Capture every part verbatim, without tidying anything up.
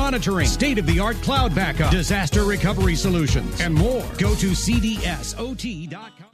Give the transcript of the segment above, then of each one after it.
monitoring, state-of-the-art cloud backup, disaster recovery solutions, and more. Go to C D S O T dot com.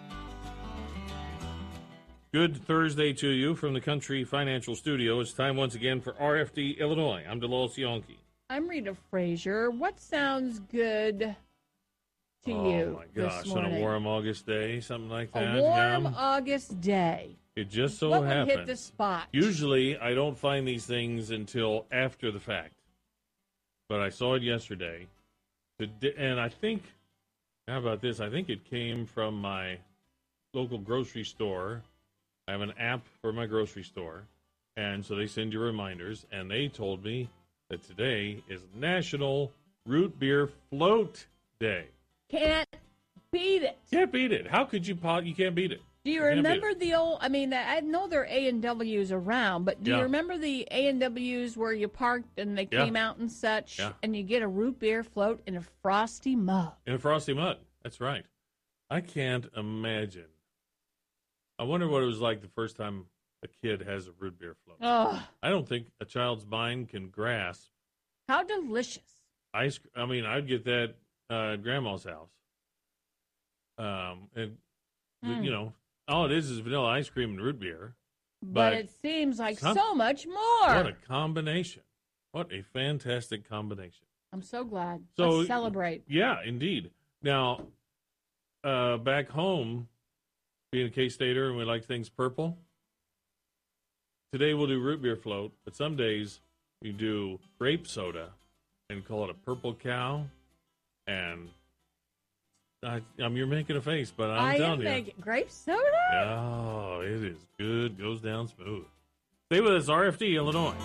Good Thursday to you from the Country Financial Studio. It's time once again for R F D Illinois. I'm Delos Yonke. I'm Rita Frazier. What sounds good to oh you my gosh, this morning? On a warm August day, something like that. A warm yeah. August day. It just so what happened. What would hit the spot? Usually, I don't find these things until after the fact. But I saw it yesterday. And I think, how about this? I think it came from my local grocery store. I have an app for my grocery store, and so they send you reminders, and they told me that today is National Root Beer Float Day. Can't beat it. Can't beat it. How could you pot? You can't beat it. Do you, you remember the old, I mean, I know there are A and W's around, but do yeah. you remember the A and W's where you parked and they yeah. came out and such, yeah. and you get a root beer float in a frosty mug? In a frosty mug. That's right. I can't imagine. I wonder what it was like the first time a kid has a root beer float. Oh. I don't think a child's mind can grasp. How delicious. Ice. I mean, I'd get that uh, at Grandma's house. Um, and, mm. you know, all it is is vanilla ice cream and root beer. But, but it seems like some, so much more. What a combination. What a fantastic combination. I'm so glad. So Let's celebrate. Yeah, indeed. Now, uh, back home, being a K-Stater and we like things purple, today we'll do root beer float, but some days we do grape soda and call it a purple cow. And I, I mean, you're making a face, but I'm I telling am you. making grape soda? Oh, it is good. Goes down smooth. Stay with us, R F D, Illinois.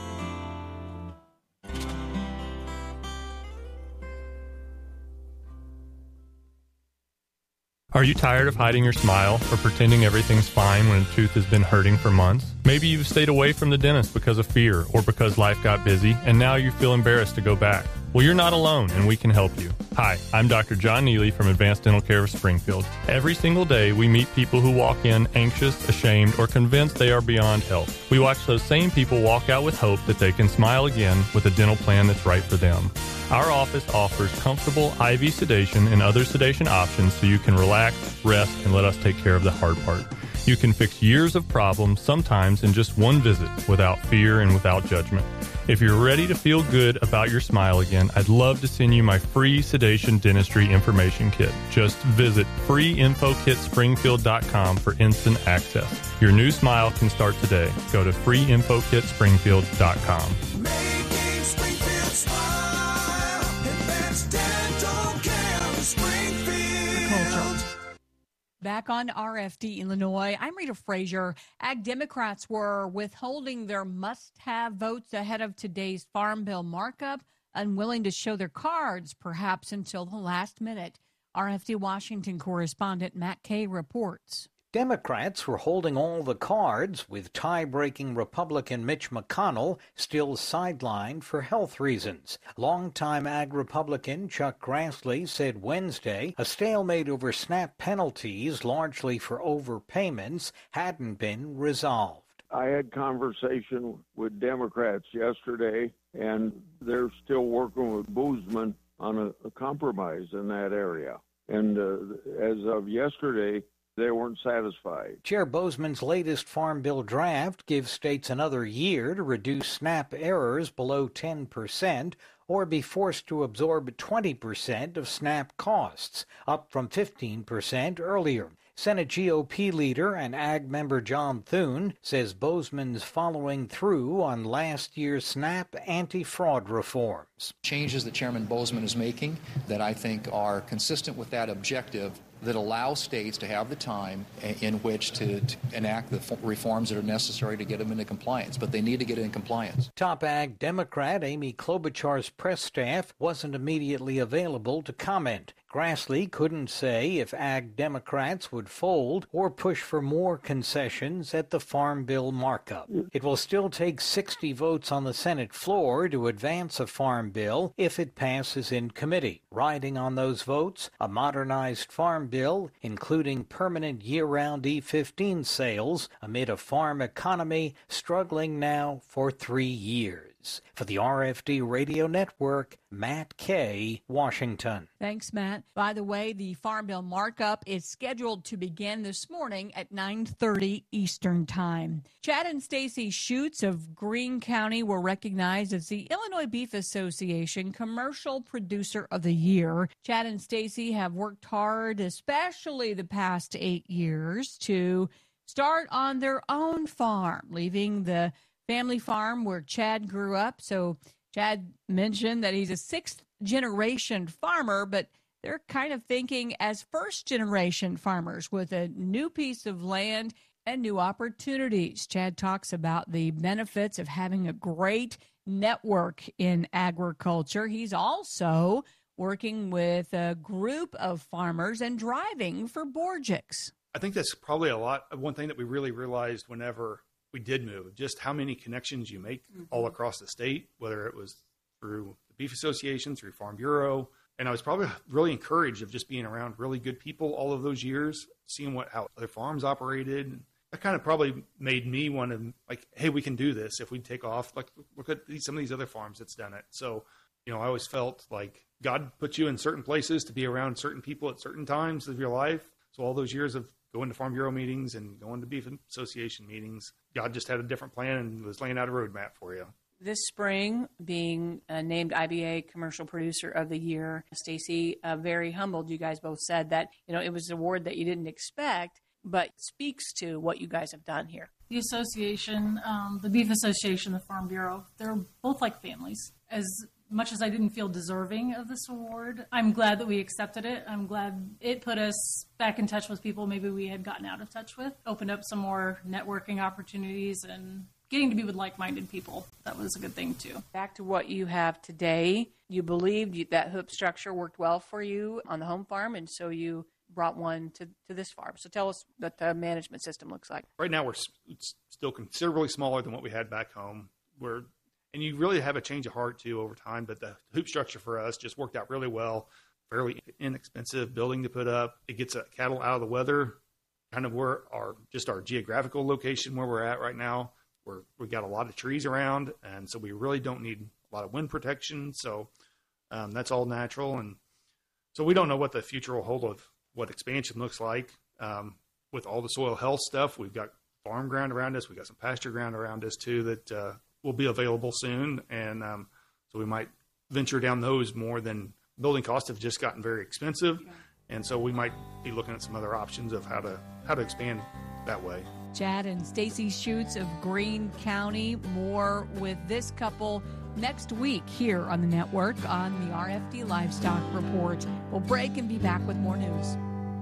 Are you tired of hiding your smile or pretending everything's fine when a tooth has been hurting for months? Maybe you've stayed away from the dentist because of fear or because life got busy and now you feel embarrassed to go back. Well, you're not alone, and we can help you. Hi, I'm Doctor John Neely from Advanced Dental Care of Springfield. Every single day, we meet people who walk in anxious, ashamed, or convinced they are beyond help. We watch those same people walk out with hope that they can smile again with a dental plan that's right for them. Our office offers comfortable I V sedation and other sedation options so you can relax, rest, and let us take care of the hard part. You can fix years of problems, sometimes in just one visit, without fear and without judgment. If you're ready to feel good about your smile again, I'd love to send you my free sedation dentistry information kit. Just visit free info kit springfield dot com for instant access. Your new smile can start today. Go to free info kit springfield dot com. Making Springfield smile. Advanced Dental Care of Springfield. Back on R F D Illinois, I'm Rita Frazier. Ag Democrats were withholding their must-have votes ahead of today's Farm Bill markup, unwilling to show their cards, perhaps until the last minute. R F D Washington correspondent Matt Kay reports. Democrats were holding all the cards, with tie-breaking Republican Mitch McConnell still sidelined for health reasons. Longtime Ag Republican Chuck Grassley said Wednesday a stalemate over SNAP penalties, largely for overpayments, hadn't been resolved. I had conversation with Democrats yesterday, and they're still working with Boozman on a, a compromise in that area. And uh, as of yesterday, they weren't satisfied. Chair Boozman's latest Farm Bill draft gives states another year to reduce SNAP errors below ten percent or be forced to absorb twenty percent of SNAP costs, up from fifteen percent earlier. Senate G O P leader and Ag member John Thune says Boozman's following through on last year's SNAP anti-fraud reforms. Changes that Chairman Boozman is making that I think are consistent with that objective that allow states to have the time in which to, to enact the reforms that are necessary to get them into compliance. But they need to get in compliance. Top Ag Democrat Amy Klobuchar's press staff wasn't immediately available to comment. Grassley couldn't say if Ag Democrats would fold or push for more concessions at the Farm Bill markup. It will still take sixty votes on the Senate floor to advance a Farm Bill if it passes in committee. Riding on those votes, a modernized Farm Bill, including permanent year-round E fifteen sales amid a farm economy struggling now for three years. News. For the R F D Radio Network, Matt Kay, Washington. Thanks, Matt. By the way, the Farm Bill markup is scheduled to begin this morning at nine thirty Eastern Time. Chad and Stacy Schutz of Greene County were recognized as the Illinois Beef Association Commercial Producer of the Year. Chad and Stacy have worked hard, especially the past eight years, to start on their own farm, leaving the family farm where Chad grew up. So Chad mentioned that he's a sixth generation farmer, but they're kind of thinking as first generation farmers with a new piece of land and new opportunities. Chad talks about the benefits of having a great network in agriculture. He's also working with a group of farmers and driving for Borgix. I think that's probably a lot of one thing that we really realized whenever we did move, just how many connections you make mm-hmm. all across the state, whether it was through the Beef Association, through Farm Bureau. And I was probably really encouraged of just being around really good people all of those years, seeing what how other farms operated. That kind of probably made me want to, like, hey, we can do this if we take off. Like, look at these, some of these other farms that's done it. So, you know, I always felt like God put you in certain places to be around certain people at certain times of your life. So all those years of going to Farm Bureau meetings and going to Beef Association meetings, God just had a different plan and was laying out a roadmap for you. This spring, being uh, named I B A Commercial Producer of the Year, Stacy, uh, very humbled. You guys both said that, you know, it was an award that you didn't expect, but speaks to what you guys have done here. The association, um, the Beef Association, the Farm Bureau, they're both like families. As much as I didn't feel deserving of this award, I'm glad that we accepted it. I'm glad it put us back in touch with people maybe we had gotten out of touch with, opened up some more networking opportunities, and getting to be with like-minded people. That was a good thing, too. Back to what you have today, you believed you, that hoop structure worked well for you on the home farm, and so you brought one to, to this farm. So tell us what the management system looks like. Right now, we're it's still considerably smaller than what we had back home. We're And you really have a change of heart, too, over time. But the hoop structure for us just worked out really well. Fairly inexpensive building to put up. It gets uh, cattle out of the weather, kind of where our just our geographical location where we're at right now. We're, we've got a lot of trees around, and so we really don't need a lot of wind protection. So um, that's all natural. And so we don't know what the future will hold of what expansion looks like. Um, with all the soil health stuff, we've got farm ground around us. We've got some pasture ground around us, too, that uh, will be available soon. And um, so we might venture down those more than building costs have just gotten very expensive. And so we might be looking at some other options of how to how to expand that way. Chad and Stacy Schutz of Greene County. More with this couple next week here on the network on the R F D Livestock Report. We'll break and be back with more news.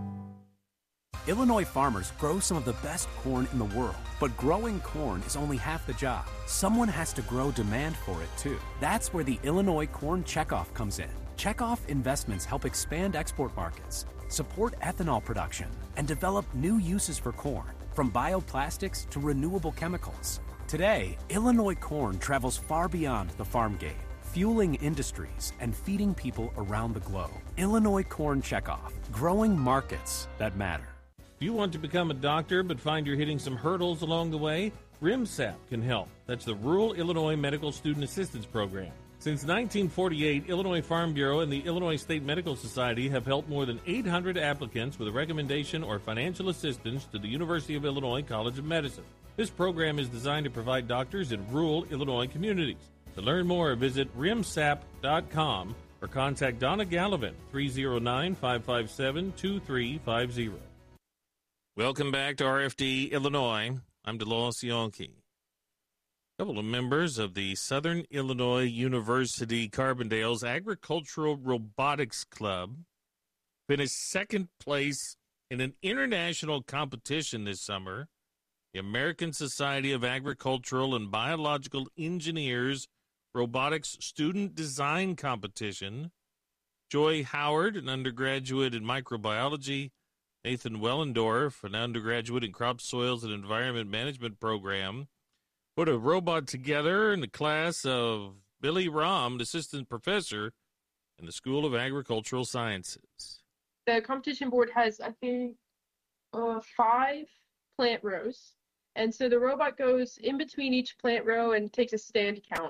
Illinois farmers grow some of the best corn in the world, but growing corn is only half the job. Someone has to grow demand for it, too. That's where the Illinois Corn Checkoff comes in. Checkoff investments help expand export markets, support ethanol production, and develop new uses for corn, from bioplastics to renewable chemicals. Today, Illinois corn travels far beyond the farm gate, fueling industries and feeding people around the globe. Illinois Corn Checkoff, growing markets that matter. If you want to become a doctor but find you're hitting some hurdles along the way, RIMSAP can help. That's the Rural Illinois Medical Student Assistance Program. Since nineteen forty-eight, Illinois Farm Bureau and the Illinois State Medical Society have helped more than eight hundred applicants with a recommendation or financial assistance to the University of Illinois College of Medicine. This program is designed to provide doctors in rural Illinois communities. To learn more, visit rimsap dot com or contact Donna Gallivan, three oh nine, five five seven, two three five zero. Welcome back to R F D Illinois. I'm DeLawes Yonke. A couple of members of the Southern Illinois University Carbondale's Agricultural Robotics Club finished second place in an international competition this summer, the American Society of Agricultural and Biological Engineers Robotics Student Design Competition. Joy Howard, an undergraduate in microbiology, Nathan Wellendorf, an undergraduate in crop soils and environment management program, put a robot together in the class of Billy Rahm, an assistant professor in the School of Agricultural Sciences. The competition board has, I think, uh, five plant rows. And so the robot goes in between each plant row and takes a stand count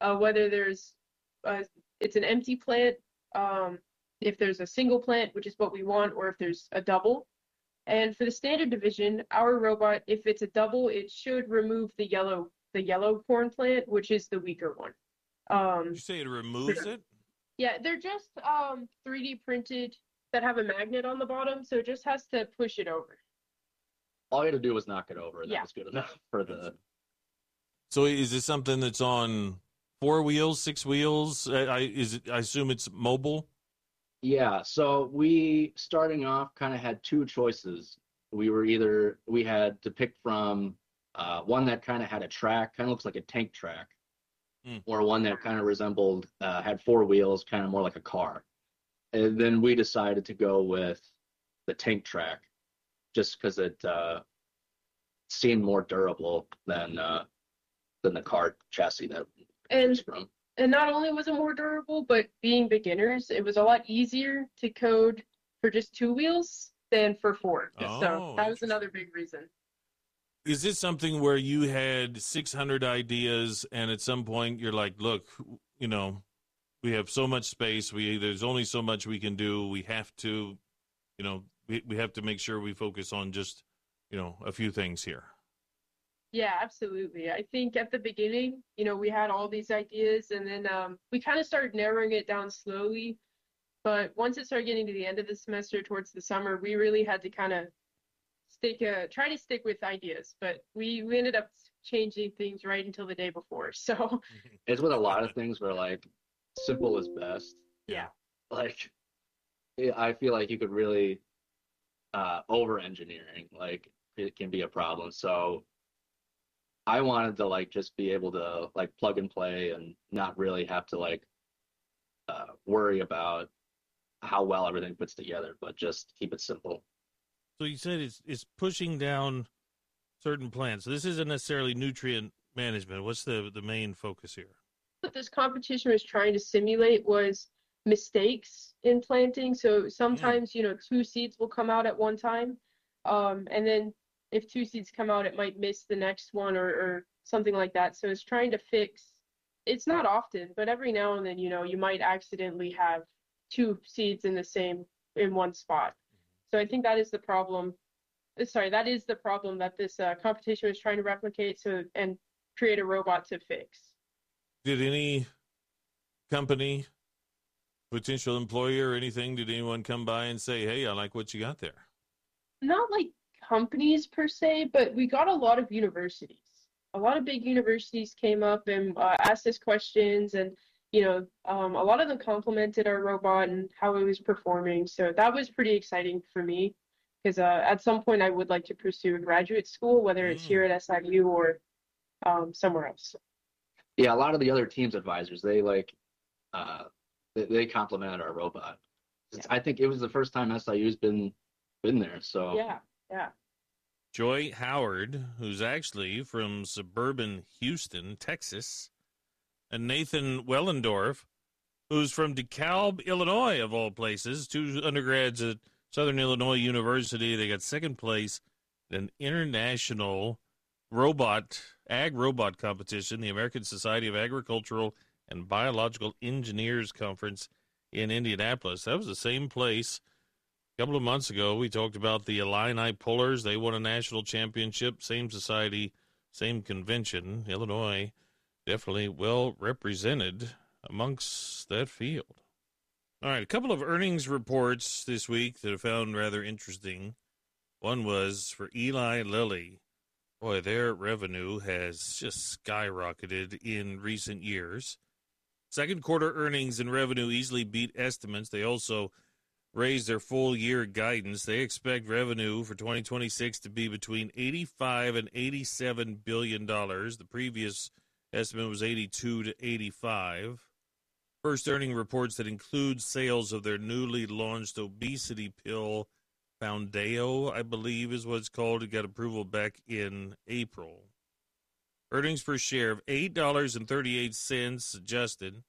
uh, whether there's uh, it's an empty plant, um, if there's a single plant, which is what we want, or if there's a double. And for the standard division, our robot, if it's a double, it should remove the yellow the yellow corn plant, which is the weaker one. Um, You say it removes it? yeah, they're just um, three D printed that have a magnet on the bottom, so it just has to push it over. All you had to do was knock it over, and Yeah. that was good enough for the. So is this something that's on four wheels, six wheels? I, I is it, I assume it's mobile. Yeah, so we starting off kind of had two choices. We were either we had to pick from uh, one that kind of had a track, kind of looks like a tank track, Mm. or one that kind of resembled uh, had four wheels, kind of more like a car. And then we decided to go with the tank track, just because it uh, seemed more durable than uh, than the car chassis that it And was from. and not only was it more durable, but being beginners, it was a lot easier to code for just two wheels than for four. Oh, so that was another big reason. Is this something where you had six hundred ideas and at some point you're like, look, you know, we have so much space. We there's only so much we can do. We have to, you know, we, we have to make sure we focus on just, you know, a few things here. Yeah, absolutely. I think at the beginning, you know, we had all these ideas, and then um, we kind of started narrowing it down slowly. But once it started getting to the end of the semester, towards the summer, we really had to kind of stick, uh, try to stick with ideas. But we, we ended up changing things right until the day before. So It's with a lot of things where like simple is best. yeah, Like it- I feel like you could really uh, over engineering, like it can be a problem. So I wanted to like just be able to like plug and play and not really have to like uh, worry about how well everything puts together, but just keep it simple. So you said it's it's pushing down certain plants. So this isn't necessarily nutrient management. What's the the main focus here? what this competition was trying to simulate was mistakes in planting. So sometimes, you know, two seeds will come out at one time. Um, and then if two seeds come out, it might miss the next one or, or something like that. So it's trying to fix, it's not often, but every now and then, you know, you might accidentally have two seeds in the same, in one spot. So I think that is the problem. uh, Sorry, that is the problem that this uh, competition was trying to replicate so and create a robot to fix. Did any company, potential employer or anything, did anyone come by and say, hey, I like what you got there? Not like companies per se, but we got a lot of universities. A lot of big universities came up and uh, asked us questions, and you know, um, a lot of them complimented our robot and how it was performing. So that was pretty exciting for me, because uh, at some point I would like to pursue a graduate school, whether it's here at S I U or um, somewhere else. Yeah, a lot of the other teams advisors, they like, uh, they, they complimented our robot. It's- I think it was the first time S I U's been been there. So Yeah, yeah. Joy Howard, who's actually from suburban Houston, Texas, and Nathan Wellendorf, who's from DeKalb, Illinois, of all places, two undergrads at Southern Illinois University. They got second place in an international robot, ag robot competition, the American Society of Agricultural and Biological Engineers Conference in Indianapolis. That was the same place. A couple of months ago, we talked about the Illini Pullers. They won a national championship, same society, same convention. Illinois definitely well represented amongst that field. All right, a couple of earnings reports this week that I found rather interesting. One was for Eli Lilly. Boy, their revenue has just skyrocketed in recent years. Second quarter earnings and revenue easily beat estimates. They also raised their full year guidance. They expect revenue for twenty twenty-six to be between eighty-five and eighty-seven billion dollars. The previous estimate was eighty-two to eighty-five. First earning reports that include sales of their newly launched obesity pill, Foundeo, I believe is what it's called. It got approval back in April. Earnings per share of eight dollars and thirty-eight cents adjusted.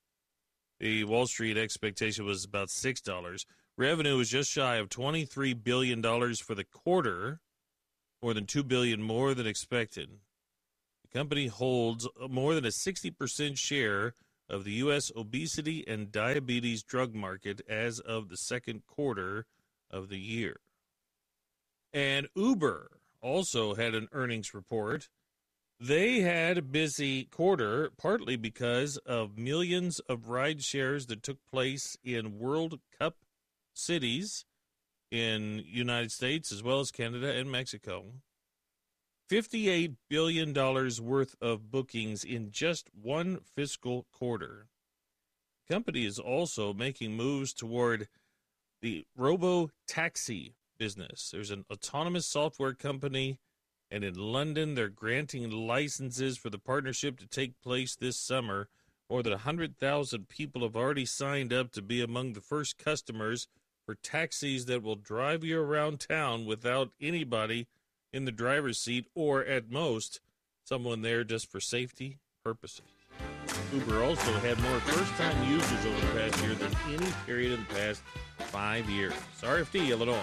The Wall Street expectation was about six dollars. Revenue was just shy of twenty-three billion dollars for the quarter, more than two billion dollars more than expected. The company holds more than a sixty percent share of the U S obesity and diabetes drug market as of the second quarter of the year. And Uber also had an earnings report. They had a busy quarter, partly because of millions of ride shares that took place in World Cup cities in United States as well as Canada and Mexico. fifty-eight billion dollars worth of bookings in just one fiscal quarter. The company is also making moves toward the robo-taxi business. There's an autonomous software company, and in London, they're granting licenses for the partnership to take place this summer. More than one hundred thousand people have already signed up to be among the first customers for taxis that will drive you around town without anybody in the driver's seat, or at most, someone there just for safety purposes. Uber also had more first-time users over the past year than any period in the past five years. R F D, Illinois.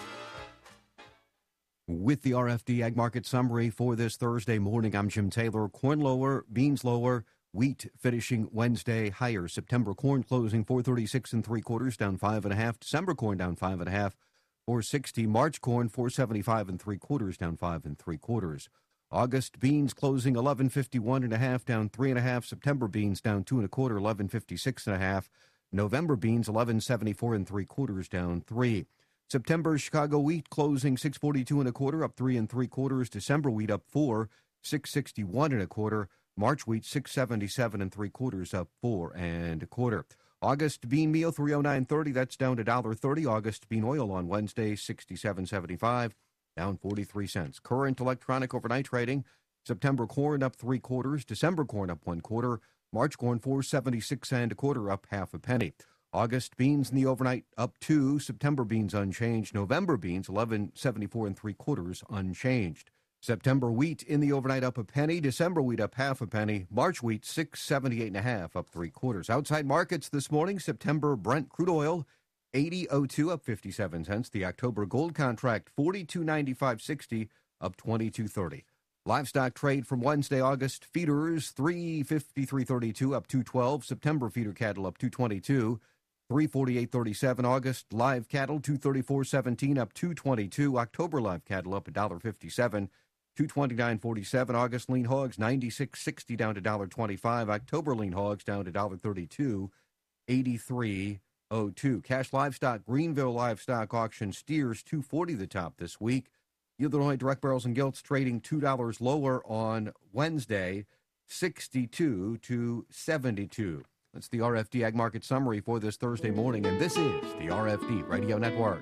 With the R F D Ag Market Summary for this Thursday morning, I'm Jim Taylor. Corn lower, beans lower, wheat finishing Wednesday higher. September corn closing four thirty-six and three quarters, down five and a half. December corn down five and a half, four sixty. March corn four seventy-five and three quarters, down five and three quarters. August beans closing eleven fifty-one and a half, down three and a half. September beans down two and a quarter, eleven fifty-six and a half. November beans eleven seventy-four and three quarters, down three. September Chicago wheat closing six forty-two and a quarter, up three and three quarters. December wheat up four, six sixty-one and a quarter. March wheat six seventy-seven and three quarters, up four and a quarter. August bean meal three oh nine thirty, that's down to one dollar thirty. August bean oil on Wednesday sixty-seven seventy-five, down forty-three cents. Current electronic overnight trading. September corn up three quarters. December corn up one quarter. March corn four seventy-six and a quarter, up half a penny. August beans in the overnight up two. September beans unchanged. November beans eleven seventy-four and three quarters unchanged. September wheat in the overnight up a penny. December wheat up half a penny. March wheat six seventy-eight and a half, up three quarters. Outside markets this morning. September Brent crude oil eighty oh two, up fifty-seven cents. The October gold contract forty-two ninety-five sixty, up twenty-two thirty. Livestock trade from Wednesday, August feeders three fifty-three thirty-two, up two twelve. September feeder cattle up two twenty-two, three forty-eight thirty-seven. August live cattle two thirty-four seventeen, up two twenty-two. October live cattle up one fifty-seven, two twenty-nine forty-seven. August lean hogs ninety-six sixty, down to one twenty-five. October lean hogs down to one thirty-two, eighty-three oh two. Cash livestock Greenville livestock auction steers two forty the top this week. Illinois direct barrels and gilts trading two dollars lower on Wednesday, sixty-two to seventy-two. That's the R F D Ag Market Summary for this Thursday morning, and this is the R F D Radio Network.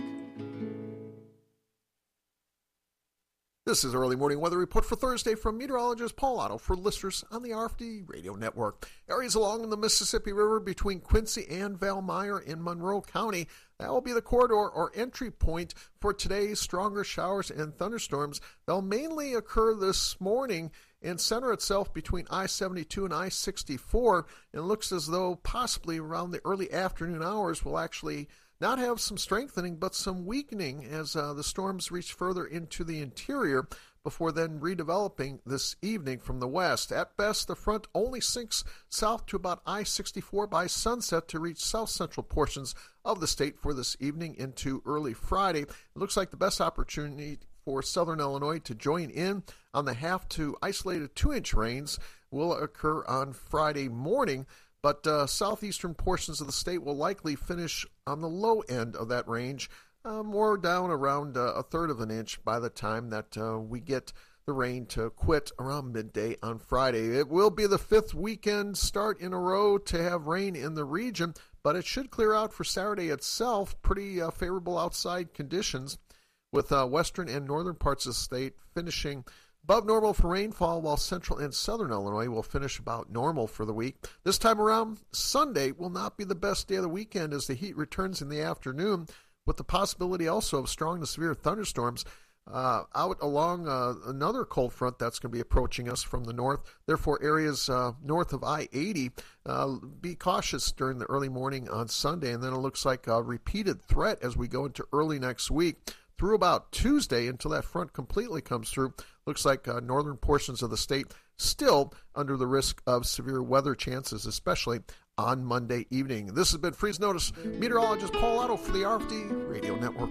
This is early morning weather report for Thursday from meteorologist Paul Otto for listeners on the R F D Radio Network. Areas along the Mississippi River between Quincy and Valmeyer in Monroe County, that will be the corridor or entry point for today's stronger showers and thunderstorms. They'll mainly occur this morning and center itself between I seventy-two and I sixty-four. It looks as though possibly around the early afternoon hours we'll actually not have some strengthening, but some weakening as uh, the storms reach further into the interior before then redeveloping this evening from the west. At best, the front only sinks south to about I sixty-four by sunset to reach south-central portions of the state for this evening into early Friday. It looks like the best opportunity for southern Illinois to join in on the half to isolated two-inch rains will occur on Friday morning. But uh, southeastern portions of the state will likely finish on the low end of that range, uh, more down around uh, a third of an inch by the time that uh, we get the rain to quit around midday on Friday. It will be the fifth weekend start in a row to have rain in the region, but it should clear out for Saturday itself. Pretty uh, favorable outside conditions with uh, western and northern parts of the state finishing above normal for rainfall, while central and southern Illinois will finish about normal for the week. This time around, Sunday will not be the best day of the weekend as the heat returns in the afternoon, with the possibility also of strong to severe thunderstorms uh, out along uh, another cold front that's going to be approaching us from the north. Therefore, areas uh, north of I eighty, uh, be cautious during the early morning on Sunday, and then it looks like a repeated threat as we go into early next week. Through about Tuesday until that front completely comes through, looks like uh, northern portions of the state still under the risk of severe weather chances, especially on Monday evening. This has been Freeze Notice. Meteorologist Paul Otto for the R F D Radio Network.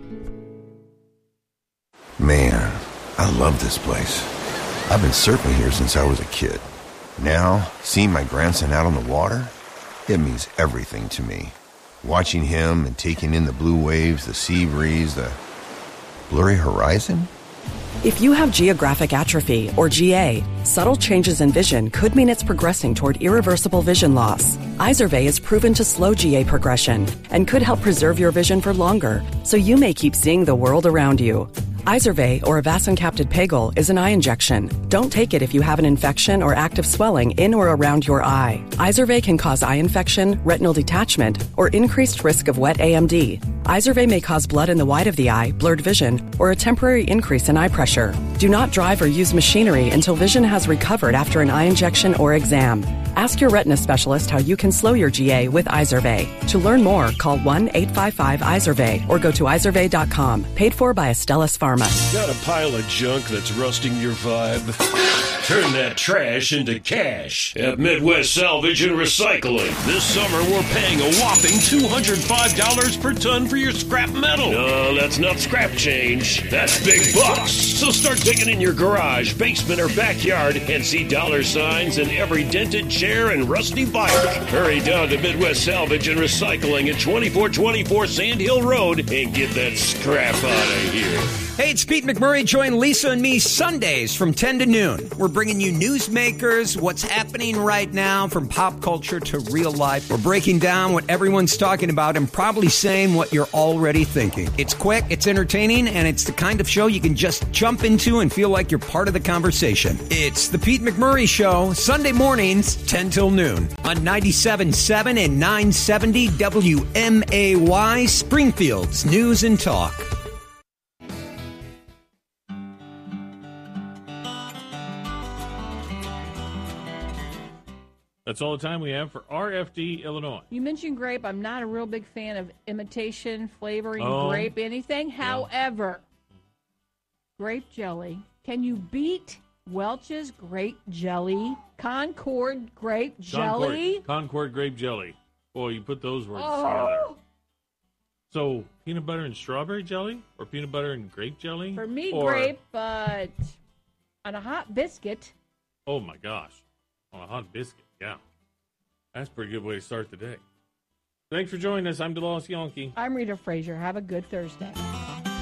Man, I love this place. I've been surfing here since I was a kid. Now, seeing my grandson out on the water, it means everything to me. Watching him and taking in the blue waves, the sea breeze, the blurry horizon. If you have geographic atrophy, or G A, subtle changes in vision could mean it's progressing toward irreversible vision loss. Izervay is proven to slow G A progression and could help preserve your vision for longer, so you may keep seeing the world around you. Izervay, or avacincaptad pegol, is an eye injection. Don't take it if you have an infection or active swelling in or around your eye. Izervay can cause eye infection, retinal detachment, or increased risk of wet A M D. Izervay may cause blood in the white of the eye, blurred vision, or a temporary increase in eye pressure. Do not drive or use machinery until vision has recovered after an eye injection or exam. Ask your retina specialist how you can slow your G A with Izervay. To learn more, call one eight five five Izervay or go to izervay dot com. Paid for by Astellas Pharma. Got a pile of junk that's rusting your vibe? Turn that trash into cash at Midwest Salvage and Recycling. This summer, we're paying a whopping two hundred five dollars per ton for your scrap metal. No, that's not scrap change. That's big bucks. So start digging in your garage, basement, or backyard and see dollar signs in every dented chair and rusty bike. Hurry down to Midwest Salvage and Recycling at twenty-four twenty-four Sand Hill Road and get that scrap out of here. Hey, it's Pete McMurray. Join Lisa and me Sundays from ten to noon. We're bringing you newsmakers, what's happening right now from pop culture to real life. We're breaking down what everyone's talking about and probably saying what you're already thinking. It's quick, it's entertaining, and it's the kind of show you can just jump into and feel like you're part of the conversation. It's the Pete McMurray Show, Sunday mornings, ten till noon on ninety-seven point seven and nine seventy W M A Y, Springfield's News and Talk. That's all the time we have for R F D Illinois. You mentioned grape. I'm not a real big fan of imitation, flavoring, Oh. grape, anything. However, grape jelly. Can you beat Welch's grape jelly? Concord grape jelly? Concord, Concord grape jelly. Boy, you put those words Oh. together. So, peanut butter and strawberry jelly? Or peanut butter and grape jelly? For me, Or- grape, but on a hot biscuit. Oh, my gosh. On a hot biscuit. Yeah. That's a pretty good way to start the day. Thanks for joining us. I'm DeLawes Yonke. I'm Rita Frazier. Have a good Thursday.